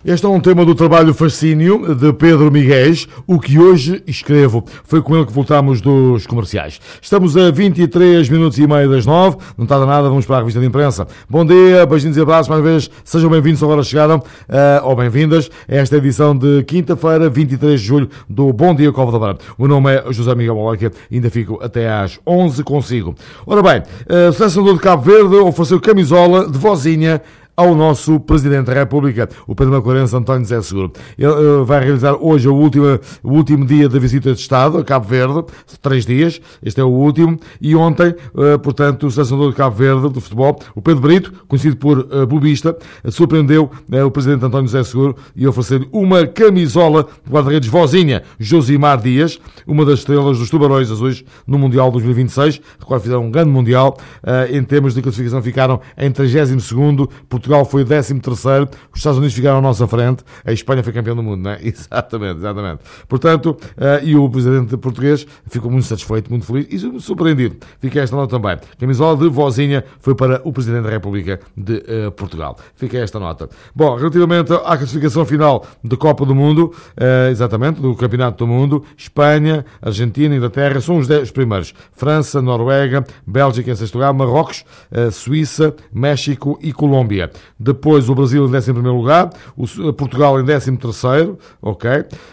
Este é um tema do trabalho Fascínio, de Pedro Miguéis, o que hoje escrevo. Foi com ele que voltámos dos comerciais. Estamos a 23 minutos e meio das 9, não tarda nada, vamos para a revista de imprensa. Bom dia, beijinhos e abraços, mais uma vez, sejam bem-vindos, agora chegaram, ou bem-vindas, a esta edição de quinta-feira, 23 de julho, do Bom Dia Cova da Beira. O nome é José Miguel Molóquia, ainda fico até às 11 consigo. Ora bem, o selecionador de Cabo Verde ofereceu camisola de vozinha ao nosso Presidente da República, o Pedro Macorense António José Seguro. Ele vai realizar hoje o último dia da visita de Estado a Cabo Verde, 3 dias, este é o último, e ontem, portanto, o selecionador de Cabo Verde, do futebol, o Pedro Brito, conhecido por Bubista, surpreendeu o Presidente António José Seguro e ofereceu-lhe uma camisola de guarda-redes vozinha, Josimar Dias, uma das estrelas dos Tubarões Azuis no Mundial 2026, do qual fizeram um grande Mundial. Em termos de classificação ficaram em 32º, Portugal foi 13º, os Estados Unidos ficaram à nossa frente, a Espanha foi campeão do mundo, não é? Exatamente. Portanto, e o presidente português ficou muito satisfeito, muito feliz e surpreendido. Fica esta nota também. Camisola de vozinha foi para o Presidente da República de Portugal. Fica esta nota. Bom, relativamente à classificação final da Copa do Mundo, exatamente, do Campeonato do Mundo, Espanha, Argentina, Inglaterra, são os 10 primeiros. França, Noruega, Bélgica em sexto lugar, Marrocos, Suíça, México e Colômbia. Depois o Brasil em 11º lugar, Portugal em 13º, ok?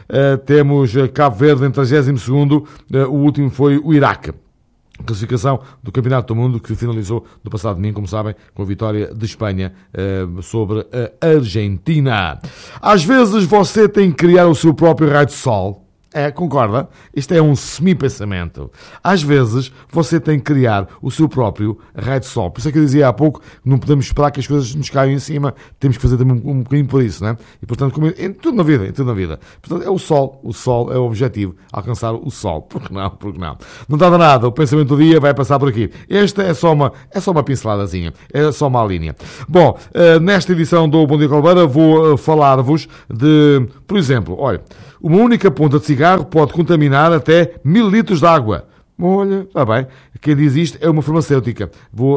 Temos Cabo Verde em 32º, o último foi o Iraque. Classificação do Campeonato do Mundo que finalizou no passado domingo, como sabem, com a vitória de Espanha sobre a Argentina. Às vezes você tem que criar o seu próprio raio de sol. Concorda? Isto é um semi-pensamento. Às vezes, você tem que criar o seu próprio raio de sol. Por isso é que eu dizia há pouco que não podemos esperar que as coisas nos caiam em cima. Temos que fazer também um bocadinho por isso, não é? E, portanto, em tudo na vida. Portanto, é o sol. O sol é o objetivo. Alcançar o sol. Por que não? Não dá nada. O pensamento do dia vai passar por aqui. Esta é só uma pinceladazinha. É só uma linha. Bom, nesta edição do Bom Dia Caldeira vou falar-vos de, por exemplo, olha, uma única ponta de cigarro pode contaminar até 1000 litros de água. Olha, está bem. Quem diz isto é uma farmacêutica.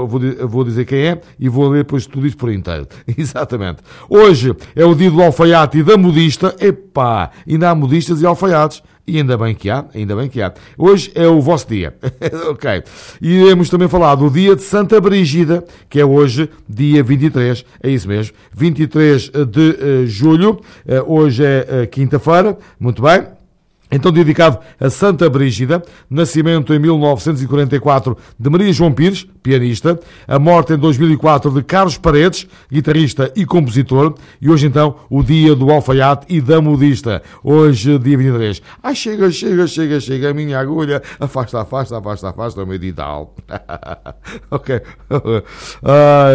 Vou dizer quem é e vou ler depois tudo isto por inteiro. Exatamente. Hoje é o dia do alfaiate e da modista. Epá, ainda há modistas e alfaiates. E ainda bem que há. Hoje é o vosso dia. Ok. E iremos também falar do dia de Santa Brígida, que é hoje, dia 23. É isso mesmo. 23 de julho. Hoje é quinta-feira. Muito bem. Então, dedicado a Santa Brígida, nascimento em 1944 de Maria João Pires, pianista, a morte em 2004 de Carlos Paredes, guitarrista e compositor, e hoje então o dia do alfaiate e da modista, hoje dia 23. Ai, chega a minha agulha, afasta, o meu digital. Ok. Ai,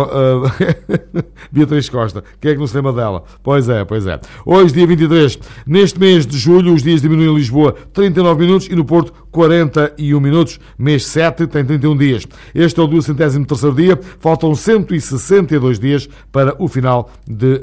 Beatriz Costa, quem é que não se lembra dela? Pois é. Hoje, dia 23, neste mês de julho, os dias diminuem em Lisboa 39 minutos e no Porto 41 minutos. Mês 7 tem 31 dias. Este é o 203º dia. Faltam 162 dias para o final de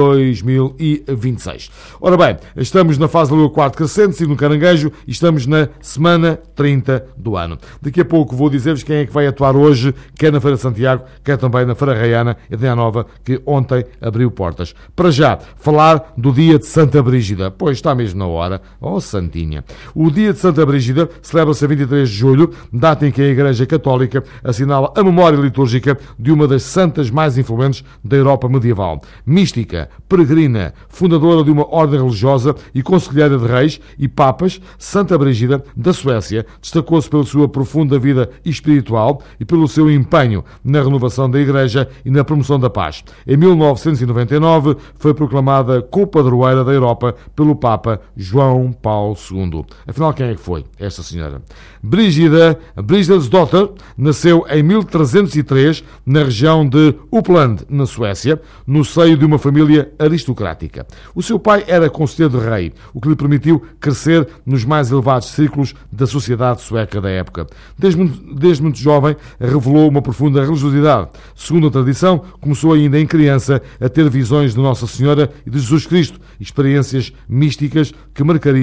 2026. Ora bem, estamos na fase da Lua 4 crescente, signo Caranguejo, e estamos na semana 30 do ano. Daqui a pouco vou dizer-vos quem é que vai atuar hoje, quer na Feira de Santiago, quer também na Feira Raiana e da Nova, que ontem abriu portas. Para já, falar do dia de Santa Brígida. Pois está mesmo na hora. Oh, Santinha. O dia de Santa Brígida celebra-se a 23 de julho, data em que a Igreja Católica assinala a memória litúrgica de uma das santas mais influentes da Europa medieval. Mística, peregrina, fundadora de uma ordem religiosa e conselheira de reis e papas, Santa Brígida, da Suécia, destacou-se pela sua profunda vida espiritual e pelo seu empenho na renovação da Igreja e na promoção da paz. Em 1999 foi proclamada co-padroeira da Europa pelo Papa João Paulo II. Afinal, quem é que foi esta senhora? Brigidsdotter nasceu em 1303 na região de Uppland, na Suécia, no seio de uma família aristocrática. O seu pai era conselheiro de rei, o que lhe permitiu crescer nos mais elevados círculos da sociedade sueca da época. Desde muito jovem, revelou uma profunda religiosidade. Segundo a tradição, começou ainda em criança a ter visões de Nossa Senhora e de Jesus Cristo, experiências místicas que marcariam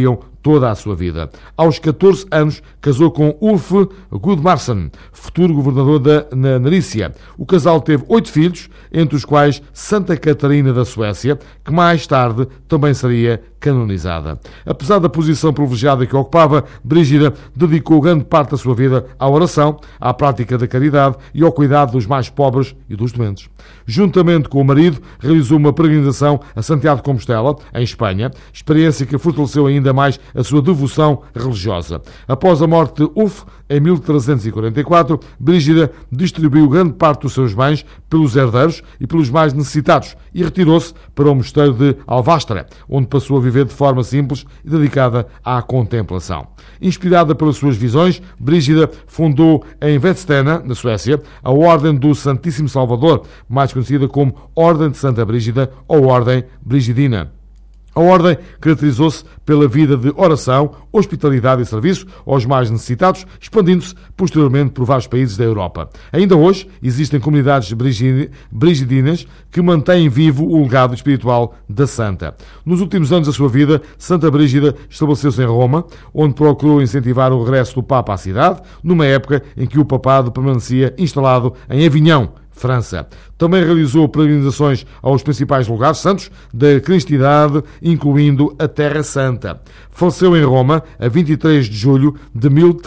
toda a sua vida. Aos 14 anos, casou com Ulf Gudmarsson, futuro governador da Narícia. O casal teve 8 filhos, entre os quais Santa Catarina da Suécia, que mais tarde também seria canonizada. Apesar da posição privilegiada que ocupava, Brígida dedicou grande parte da sua vida à oração, à prática da caridade e ao cuidado dos mais pobres e dos doentes. Juntamente com o marido, realizou uma peregrinação a Santiago de Compostela, em Espanha, experiência que fortaleceu ainda mais a sua devoção religiosa. Após a morte de Ulf, em 1344, Brígida distribuiu grande parte dos seus bens pelos herdeiros e pelos mais necessitados e retirou-se para o mosteiro de Alvastra, onde passou a viver de forma simples e dedicada à contemplação. Inspirada pelas suas visões, Brígida fundou em Vadstena, na Suécia, a Ordem do Santíssimo Salvador, mais conhecida como Ordem de Santa Brígida ou Ordem Brigidina. A Ordem caracterizou-se pela vida de oração, hospitalidade e serviço aos mais necessitados, expandindo-se posteriormente por vários países da Europa. Ainda hoje existem comunidades brigidinas que mantêm vivo o legado espiritual da Santa. Nos últimos anos da sua vida, Santa Brígida estabeleceu-se em Roma, onde procurou incentivar o regresso do Papa à cidade, numa época em que o papado permanecia instalado em Avignon, França. Também realizou peregrinações aos principais lugares santos da cristandade, incluindo a Terra Santa. Faleceu em Roma a 23 de julho de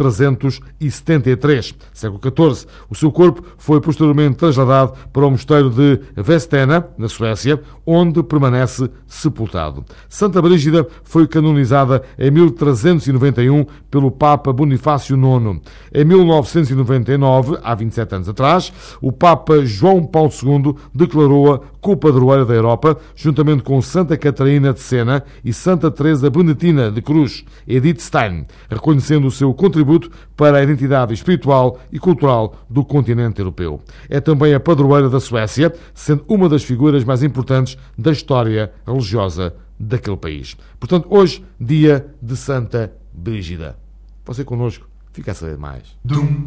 1373, século XIV. O seu corpo foi posteriormente trasladado para o mosteiro de Vadstena, na Suécia, onde permanece sepultado. Santa Brígida foi canonizada em 1391 pelo Papa Bonifácio IX. Em 1999, há 27 anos atrás, o Papa João Paulo II declarou-a co-padroeira da Europa, juntamente com Santa Catarina de Sena e Santa Teresa Benetina de Cruz, Edith Stein, reconhecendo o seu contributo para a identidade espiritual e cultural do continente europeu. É também a padroeira da Suécia, sendo uma das figuras mais importantes da história religiosa daquele país. Portanto, hoje, dia de Santa Brígida. Você connosco, fica a saber mais.